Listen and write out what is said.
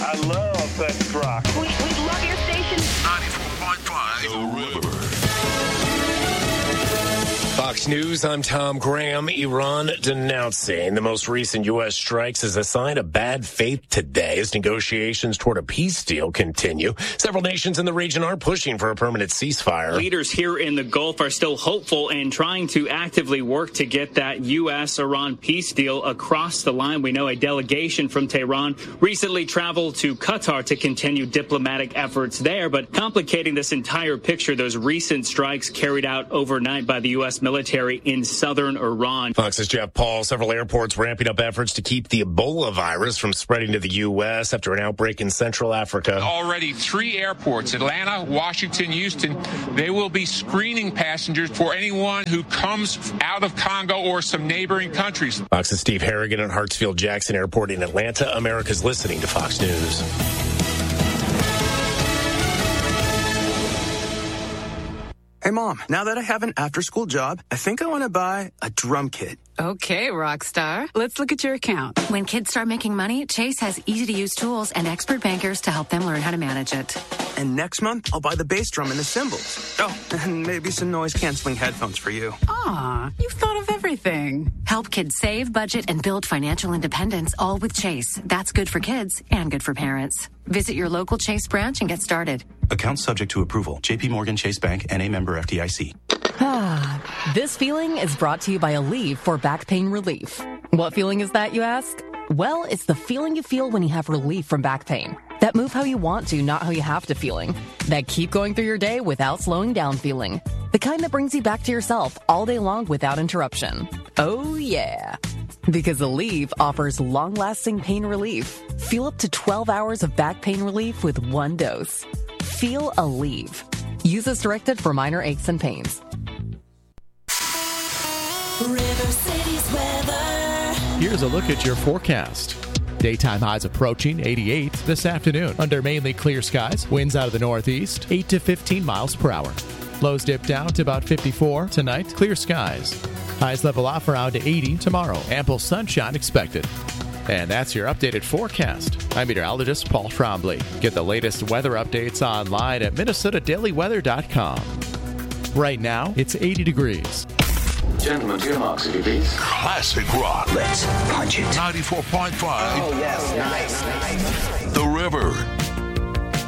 I love Best Rock. We love your station. 94.5 The River. Fox News, I'm Tom Graham. Iran denouncing the most recent U.S. strikes as a sign of bad faith today as negotiations toward a peace deal continue. Several nations in the region are pushing for a permanent ceasefire. Leaders here in the Gulf are still hopeful and trying to actively work to get that U.S.-Iran peace deal across the line. We know a delegation from Tehran recently traveled to Qatar to continue diplomatic efforts there, but complicating this entire picture, those recent strikes carried out overnight by the U.S. military in southern Iran. Fox's Jeff Paul. Several airports ramping up efforts to keep the Ebola virus from spreading to the U.S. after an outbreak in Central Africa. Already 3 airports, Atlanta, Washington, Houston, they will be screening passengers for anyone who comes out of Congo or some neighboring countries. Fox's Steve Harrigan at Hartsfield-Jackson Airport in Atlanta. America's listening to Fox News. Hey, Mom, now that I have an after-school job, I think I want to buy a drum kit. Okay, Rockstar. Let's look at your account. When kids start making money, Chase has easy-to-use tools and expert bankers to help them learn how to manage it. And next month, I'll buy the bass drum and the cymbals. Oh, and maybe some noise-canceling headphones for you. Aw, you've thought of everything. Help kids save, budget, and build financial independence, all with Chase. That's good for kids and good for parents. Visit your local Chase branch and get started. Account subject to approval. JP Morgan Chase Bank, N.A. member FDIC. This feeling is brought to you by Aleve for back pain relief. What feeling is that, you ask? Well, it's the feeling you feel when you have relief from back pain. That move how you want to, not how you have to feeling. That keep going through your day without slowing down feeling. The kind that brings you back to yourself all day long without interruption. Oh, yeah. Because Aleve offers long-lasting pain relief. Feel up to 12 hours of back pain relief with one dose. Feel Aleve. Use as directed for minor aches and pains. River City's weather. Here's a look at your forecast. Daytime highs approaching 88 this afternoon under mainly clear skies. Winds out of the northeast, 8 to 15 miles per hour. Lows dip down to about 54 tonight. Clear skies. Highs level off around 80 tomorrow. Ample sunshine expected. And that's your updated forecast. I'm meteorologist Paul Trombley. Get the latest weather updates online at MinnesotaDailyWeather.com. Right now, it's 80 degrees. Gentlemen, to your marks, if you please. Classic rock. Let's punch it. 94.5. Oh, yes. Nice. The River.